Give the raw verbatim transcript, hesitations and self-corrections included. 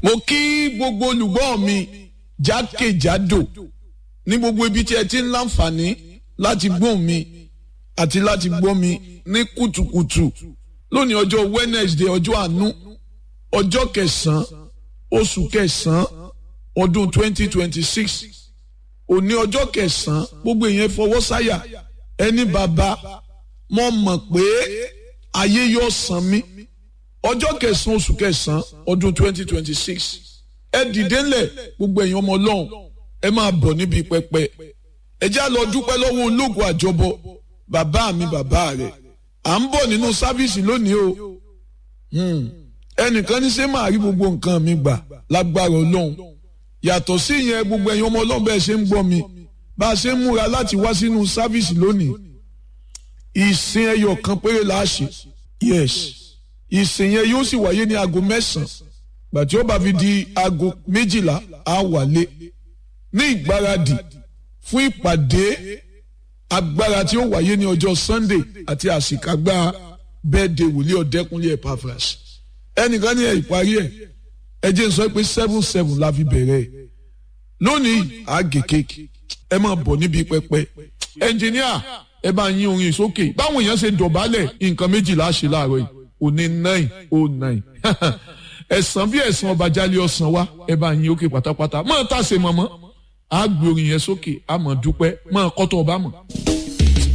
mo kí gbogbo olùgbọ́ mi jákèjádò ní gbogbo ibi tí ẹ ti ń láǹfààní láti gbọ́ mi àti láti gbọ́ mi ní kùtùkùtù lónìí ọjọ́ Wednesday ọjọ́ àánú ọjọ́ kẹsàn-án oṣù kẹsàn-án ọdún twenty twenty six òní ọjọ́ kẹsàn-án gbogbo èèyàn fọwọ́ sáyà ẹni bàbá mo mọ̀ pé ayé yóò san mí ọjọ́ kẹsàn-án oṣù kẹsàn-án ọdún twenty twenty six ẹ dìde ńlẹ̀ gbogbo èèyàn ọmọ ọlọ́run ẹ máa bọ̀ níbi pẹpẹ ẹ já lọ dúpẹ́ lọ́wọ́ ológun àjọbọ bàbá mi bàbá rẹ̀ à ń bọ̀ nínú sáfíìsì lónìí o ẹnìkan ní ṣé máa rí gbogbo nǹkan mi gbà lágbára ọlọ́run yàtọ̀ sí ìyẹn gbogbo èèyàn ọmọ ọlọ́run bẹ́ẹ̀ ṣe ń gbọ́ mi bá a ṣe ń múra láti wá sínú sáfíìsì lónìí ìsìn ẹyọ kan péré la ṣe yes ìsìn yẹn yóò sì wáyé ní aago mẹ́sàn-án gbàtí ó bá fi di aago méjìlá á wálé ní ìgbáradì fún ìpàdé agbára tí ó wáyé ní ọjọ́ Sunday àti àṣìkágbá birthday wòlíì Ọ̀dẹ́kúnlé Epaphras ẹnìkan ní ẹ̀ ìparí ẹ̀ ẹ jẹ́ n sọ pé seven seven la fi bẹ̀rẹ̀ lónìí àgè kéèkì ẹ máa bọ̀ níbi pẹpẹ ẹnjìníà ẹ bá yín orin sókè báwọn èèyàn ṣe dọ̀bálẹ̀ nǹkan méjìlá ṣe láàárọ̀ yìí òní nine oh nine ẹ̀sán bí ẹ̀sán ọba jálẹ̀ ọ̀sán wa ẹ bá yín òkè pátápátá máa tàṣe mọ́mọ́ á gbé orin yẹn sókè á mọ̀ dúpẹ́ máa kọ́tọ̀ ọba mọ̀.